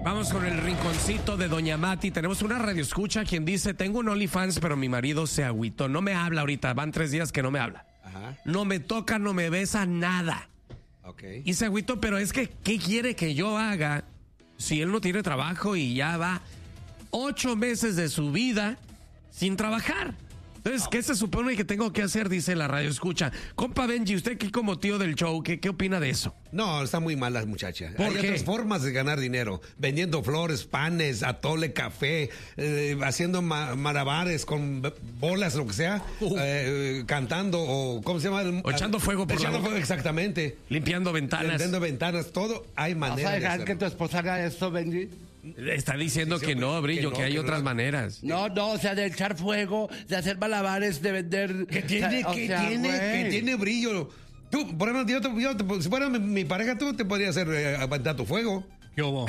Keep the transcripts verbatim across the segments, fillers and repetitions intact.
Vamos con el rinconcito de Doña Mati. Tenemos una radioescucha quien dice, tengo un OnlyFans, pero mi marido se agüitó. No me habla ahorita, van tres días que no me habla. Ajá. No me toca, no me besa, nada. Okay. Y se agüitó, pero es que, ¿qué quiere que yo haga si él no tiene trabajo y ya va ocho meses de su vida sin trabajar? Entonces, ¿qué se supone que tengo que hacer? Dice la radio escucha. Compa Benji, usted aquí como tío del show, ¿qué, qué opina de eso? No, está muy mal la muchacha. ¿Por Hay qué? otras formas de ganar dinero. Vendiendo flores, panes, atole, café, eh, haciendo ma malabares con bolas, lo que sea, uh. eh, cantando o, ¿cómo se llama? O echando fuego por Echando la fuego, exactamente. Limpiando ventanas. Limpiando ventanas, todo. Hay maneras. ¿Vas a dejar que tu esposa haga esto, Benji? Está diciendo sí, que sí, no, Brillo, que, no, que hay que otras no. maneras. No, no, o sea, de echar fuego, de hacer malabares, de vender... ¿Qué tiene, o ¿qué sea, tiene, güey. ¿qué tiene Brillo? Tú, por ejemplo, yo, te, yo te, si fuera mi, mi pareja, tú te podrías hacer eh, aguantar tu fuego. ¿Qué hubo?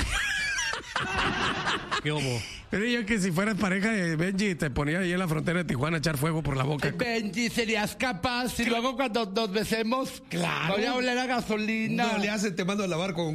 ¿Qué hubo? Pero yo que si fueras pareja de Benji, te ponía ahí en la frontera de Tijuana a echar fuego por la boca. Benji, ¿serías capaz? Y luego cuando nos besemos, claro, voy a oler a gasolina. No le hace, te mando a lavar con...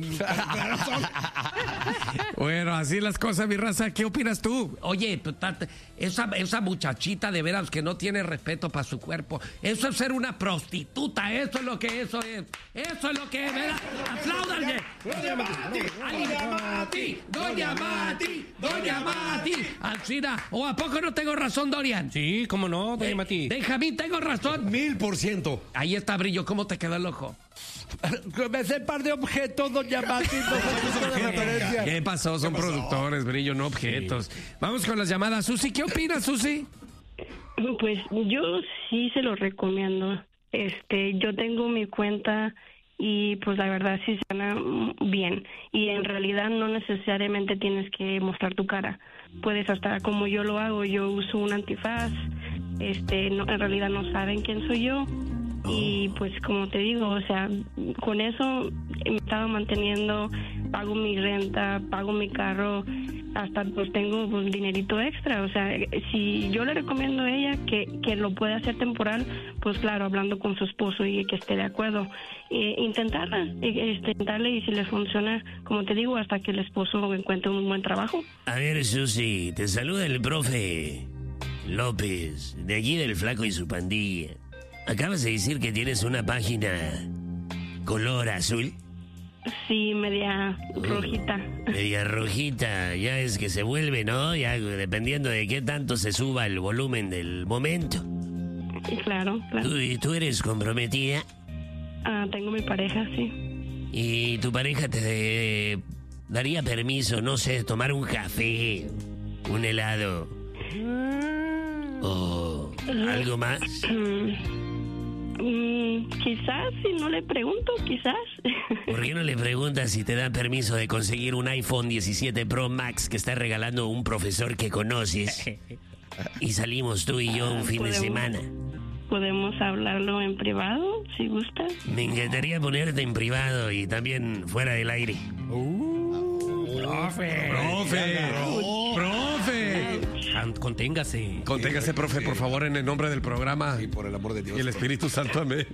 Bueno, así las cosas, mi raza. ¿Qué opinas tú? Oye, esa, esa muchachita de veras que no tiene respeto para su cuerpo. Eso es ser una prostituta. Eso es lo que eso es. Eso es lo que es, ¿verdad? ¡Apláudanle! ¡Doña Mati! ¡Doña Mati! ¡Doña Mati! ¡Doña Mati! Alcina, ¿o a poco no tengo razón, Dorian? Sí, cómo no, Doña Mati. Benjamín, tengo razón. Mil por ciento. Ahí está, Brillo. ¿Cómo te quedó el ojo? Me sé par de objetos, Doña Mati. No de referencia. ¿Qué pasó? Son ¿Qué pasó? Productores, Brillo, no objetos. Sí. Vamos con las llamadas. Susi, ¿qué opinas, Susi? Pues yo sí se lo recomiendo. Este, yo tengo mi cuenta y pues la verdad sí se gana bien. Y en realidad no necesariamente tienes que mostrar tu cara. Puedes hasta como yo lo hago, yo uso un antifaz. Este, no, en realidad no saben quién soy yo. Y pues como te digo, o sea, con eso me estaba manteniendo, pago mi renta, pago mi carro, hasta pues tengo pues dinerito extra. O sea, si yo le recomiendo a ella que, que lo puede hacer temporal, pues claro, hablando con su esposo y que esté de acuerdo. E, intentarla, e, intentarle y si le funciona, como te digo, hasta que el esposo encuentre un buen trabajo. A ver, Susi, te saluda el profe López, de allí del Flaco y su pandilla. Acabas de decir que tienes una página color azul. Sí, media rojita. Media rojita, ya es que se vuelve, ¿no? Ya dependiendo de qué tanto se suba el volumen del momento. Claro, claro. ¿Tú, tú eres comprometida? Ah, tengo mi pareja, sí. ¿Y tu pareja te eh, daría permiso, no sé, tomar un café, un helado o algo más? Mm, quizás, si no le pregunto, quizás. ¿Por qué no le preguntas si te da permiso de conseguir un iPhone diecisiete Pro Max que está regalando un profesor que conoces? Y salimos tú y yo un fin de semana. ¿Podemos hablarlo en privado, si gustas? Me encantaría ponerte en privado y también fuera del aire. Uh, profe, profe, profe. Conténgase. Conténgase, profe, por favor, en el nombre del programa. Y por el amor de Dios. Y el Espíritu Santo, amén.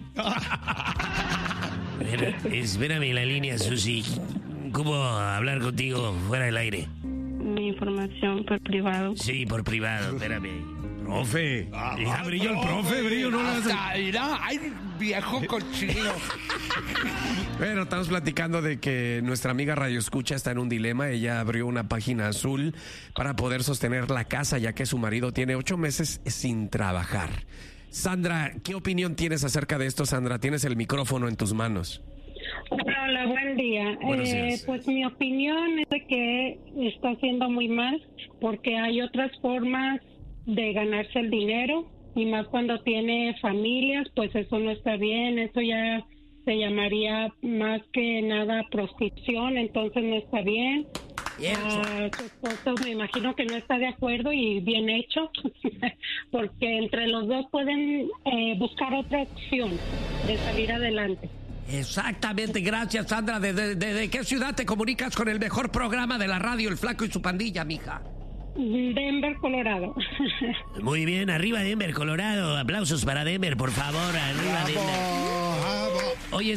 Espérame en la línea, Susi. ¿Cómo hablar contigo fuera del aire? Mi información por privado. Sí, por privado, espérame. Profe, ah, ya Brillo el profe, Brillo, no lo hace. ¡Ay, viejo cochino! Bueno, estamos platicando de que nuestra amiga Radio Escucha está en un dilema. Ella abrió una página azul para poder sostener la casa, ya que su marido tiene ocho meses sin trabajar. Sandra, ¿qué opinión tienes acerca de esto, Sandra? Tienes el micrófono en tus manos. Hola, buen día. Eh, pues mi opinión es de que está haciendo muy mal porque hay otras formas de ganarse el dinero y más cuando tiene familias, pues eso no está bien, eso ya se llamaría más que nada prostitución, entonces no está bien. Uh, su esposo me imagino que no está de acuerdo y bien hecho, porque entre los dos pueden eh, buscar otra opción de salir adelante. Exactamente, gracias, Sandra. ¿De, de, de qué ciudad te comunicas con el mejor programa de la radio, El Flaco y su pandilla, mija? Denver, Colorado. Muy bien, arriba Denver, Colorado. Aplausos para Denver, por favor. Arriba Denver. Oye,